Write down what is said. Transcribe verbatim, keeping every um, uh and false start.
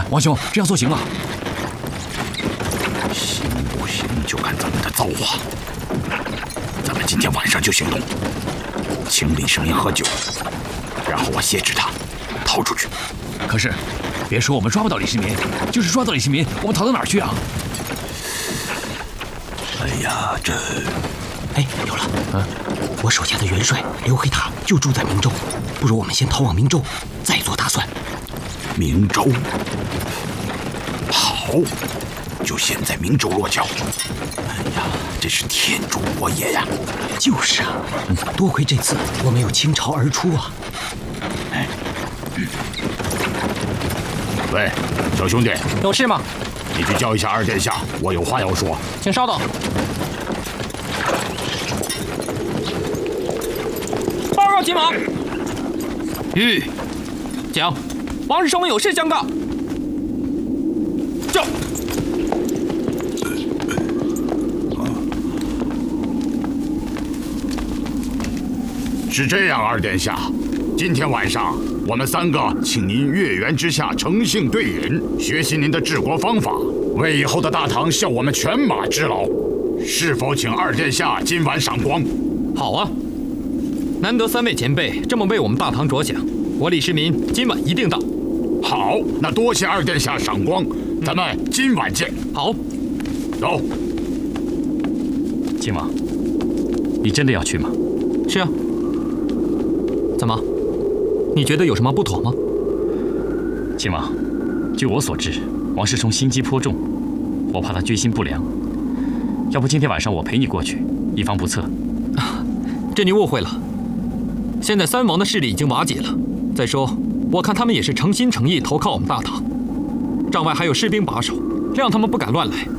王兄，这样做行吗？ 行不行就看咱们的造化。咱们今天晚上就行动，请李胜英喝酒，然后我挟持他逃出去。 可是，别说我们抓不到李世民，就是抓到李世民，我们逃到哪儿去啊？ 哎呀，这…… 哎，有了！嗯，我手下的元帅刘黑塔就住在明州，不如我们先逃往明州，再做打算。 明州，好，就先在明州落脚。哎呀，这是天助我也呀！ 就是啊，嗯、多亏这次我们有倾巢而出啊！ 哎，嗯、喂，小兄弟， 有事吗？ 你去叫一下二殿下，我有话要说。 请稍等。报告秦王。 吁， 讲，王世充有事相告。就。 是这样，二殿下，今天晚上我们三个请您月圆之下诚信对饮，学习您的治国方法，为以后的大唐效我们犬马之劳。是否请二殿下今晚赏光？ 好啊，难得三位前辈这么为我们大唐着想，我李世民今晚一定到。 好，那多谢二殿下赏光，咱们今晚见。 好， 走。 秦王，你真的要去吗？ 是啊。怎么？你觉得有什么不妥吗？ 秦王，据我所知，王世充心机颇重，我怕他居心不良。要不今天晚上我陪你过去，以防不测。 啊，这你误会了。现在三王的势力已经瓦解了。再说，我看他们也是诚心诚意投靠我们大唐，帐外还有士兵把守，让他们不敢乱来。